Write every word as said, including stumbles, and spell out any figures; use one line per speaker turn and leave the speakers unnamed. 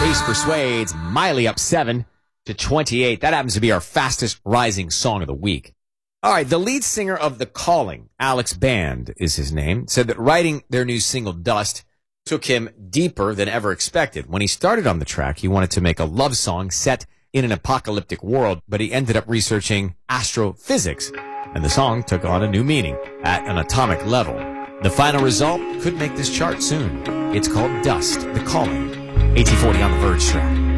Police Persuades, Miley up seven to twenty-eight. That happens to be our fastest rising song of the week. All right, the lead singer of The Calling, Alex Band is his name, said that writing their new single, Dust, took him deeper than ever expected. When he started on the track, he wanted to make a love song set in an apocalyptic world, but he ended up researching astrophysics, and the song took on a new meaning at an atomic level. The final result could make this chart soon. It's called Dust, The Calling. eighteen forty on the Verge track.